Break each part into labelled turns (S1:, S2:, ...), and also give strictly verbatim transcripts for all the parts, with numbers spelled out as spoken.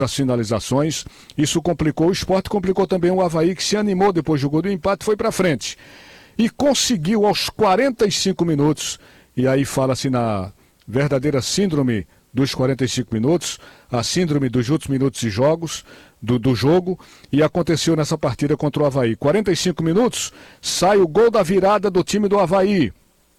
S1: as finalizações. Isso complicou o Sport, complicou também o Avaí, que se animou depois do gol do empate, foi para frente. E conseguiu aos quarenta e cinco minutos, e aí fala-se na verdadeira síndrome dos quarenta e cinco minutos, a síndrome dos últimos minutos de jogos, do, do jogo, e aconteceu nessa partida contra o Avaí. quarenta e cinco minutos, sai o gol da virada do time do Avaí.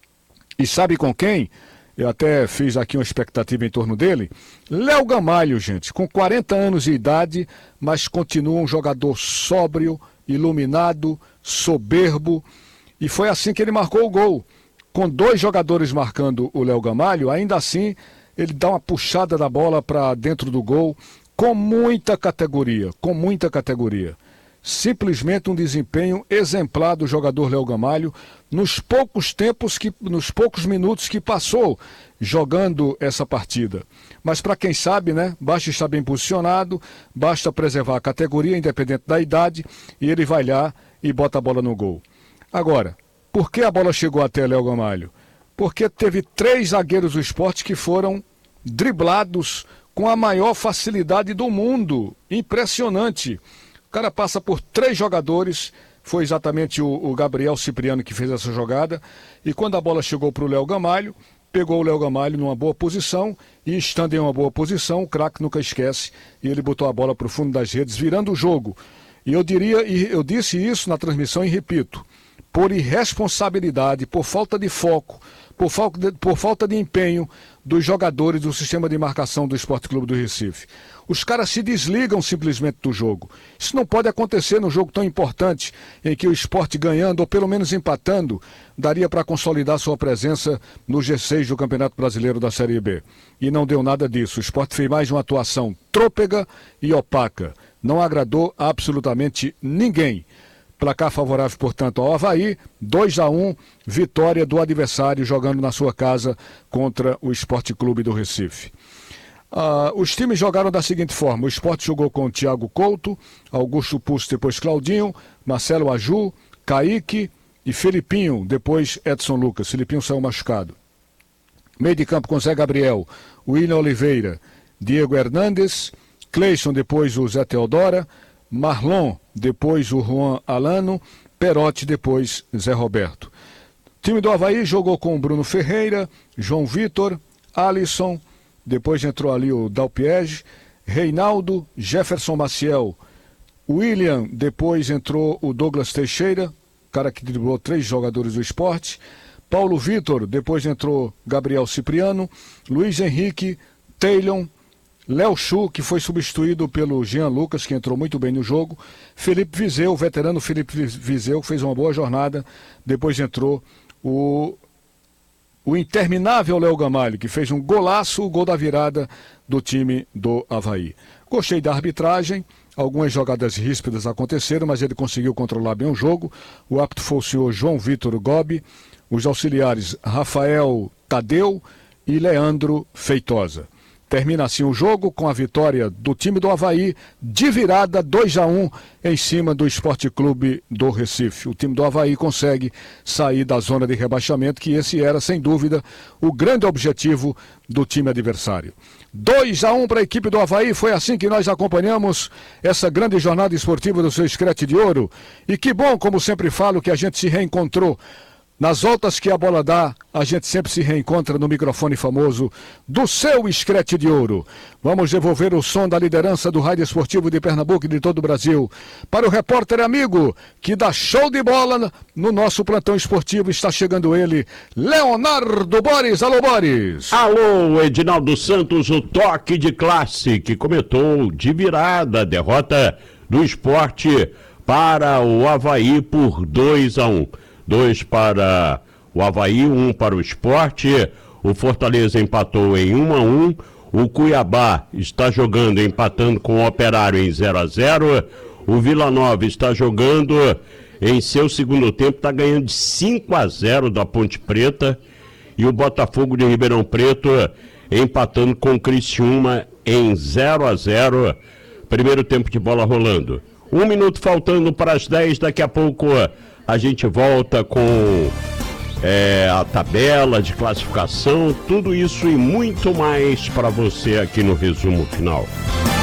S1: E sabe com quem? Eu até fiz aqui uma expectativa em torno dele. Léo Gamalho, gente, com quarenta anos de idade, mas continua um jogador sóbrio, iluminado, soberbo. E foi assim que ele marcou o gol. Com dois jogadores marcando o Léo Gamalho, ainda assim, ele dá uma puxada da bola para dentro do gol, com muita categoria, com muita categoria. Simplesmente um desempenho exemplar do jogador Léo Gamalho nos poucos tempos, que, nos poucos minutos que passou jogando essa partida. Mas para quem sabe, né, basta estar bem posicionado, basta preservar a categoria, independente da idade, e ele vai lá e bota a bola no gol. Agora, por que a bola chegou até Léo Gamalho? Porque teve três zagueiros do Sport que foram driblados com a maior facilidade do mundo. Impressionante. O cara passa por três jogadores, foi exatamente o, o Gabriel Cipriano que fez essa jogada, e quando a bola chegou para o Léo Gamalho, pegou o Léo Gamalho numa boa posição, e estando em uma boa posição, o craque nunca esquece, e ele botou a bola para o fundo das redes, virando o jogo. E eu diria, e eu disse isso na transmissão e repito, por irresponsabilidade, por falta de foco, por falta de, por falta de empenho dos jogadores do sistema de marcação do Sport Clube do Recife. Os caras se desligam simplesmente do jogo. Isso não pode acontecer num jogo tão importante, em que o Sport ganhando, ou pelo menos empatando, daria para consolidar sua presença no G seis do Campeonato Brasileiro da Série B. E não deu nada disso. O Sport fez mais uma atuação trôpega e opaca. Não agradou absolutamente ninguém. Placar favorável, portanto, ao Avaí, dois a um, vitória do adversário jogando na sua casa contra o Sport Clube do Recife. Uh, os times jogaram da seguinte forma: o Sport jogou com o Thiago Couto, Augusto Pusto, depois Claudinho, Marcelo Aju, Kaique e Felipinho, depois Edson Lucas. Felipinho saiu machucado. Meio de campo com Zé Gabriel, William Oliveira, Diego Hernandes, Cleison, depois o Zé Teodora, Marlon, depois o Juan Alano, Perotti, depois Zé Roberto. O time do Avaí jogou com o Bruno Ferreira, João Vitor, Alisson, depois entrou ali o Dalpiege, Reinaldo, Jefferson Maciel, William, depois entrou o Douglas Teixeira, cara que driblou três jogadores do Sport, Paulo Vitor, depois entrou Gabriel Cipriano, Luiz Henrique, Taylon, Léo Chu, que foi substituído pelo Jean Lucas, que entrou muito bem no jogo, Felipe Viseu, o veterano Felipe Viseu, que fez uma boa jornada, depois entrou o, o interminável Léo Gamalho, que fez um golaço, o gol da virada do time do Avaí. Gostei da arbitragem, algumas jogadas ríspidas aconteceram, mas ele conseguiu controlar bem o jogo. O árbitro foi o senhor João Vitor Gobi, os auxiliares Rafael Tadeu e Leandro Feitosa. Termina assim o jogo com a vitória do time do Avaí de virada dois a um em cima do Sport Clube do Recife. O time do Avaí consegue sair da zona de rebaixamento, que esse era, sem dúvida, o grande objetivo do time adversário. dois a um para a equipe do Avaí, foi assim que nós acompanhamos essa grande jornada esportiva do seu Screte de Ouro. E que bom, como sempre falo, que a gente se reencontrou. Nas voltas que a bola dá, a gente sempre se reencontra no microfone famoso do seu Screte de Ouro. Vamos devolver o som da liderança do rádio esportivo de Pernambuco e de todo o Brasil para o repórter amigo que dá show de bola no nosso plantão esportivo. Está chegando ele, Leonardo Boris. Alô, Boris.
S2: Alô, Edinaldo Santos, o toque de classe que comentou de virada a derrota do Sport para o Avaí por dois a um. Dois para o Avaí, um para o Sport. O Fortaleza empatou em um a um. O Cuiabá está jogando, empatando com o Operário em zero a zero. O Vila Nova está jogando em seu segundo tempo, está ganhando de cinco a zero da Ponte Preta. E o Botafogo de Ribeirão Preto empatando com o Criciúma em zero a zero. Primeiro tempo de bola rolando. Um minuto faltando para as dez, daqui a pouco a gente volta com é, a tabela de classificação, tudo isso e muito mais para você aqui no resumo final.